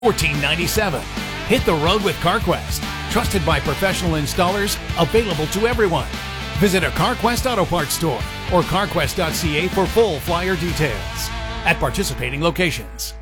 $14.97. Hit the road with CarQuest. Trusted by professional installers, available to everyone. Visit a CarQuest Auto Parts store or carquest.ca for full flyer details at participating locations.